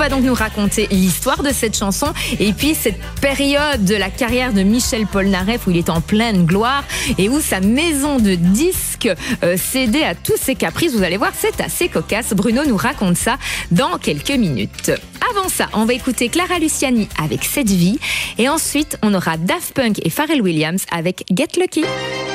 va donc nous raconter l'histoire de cette chanson et puis cette période de la carrière de Michel Polnareff où il est en pleine gloire et où sa maison de disques cédait à tous ses caprices. Vous allez voir, c'est assez cocasse. Bruno nous raconte ça dans quelques minutes. Avant ça, on va écouter Clara Luciani avec Cette vie et ensuite on aura Daft Punk et Pharrell Williams avec Get Lucky.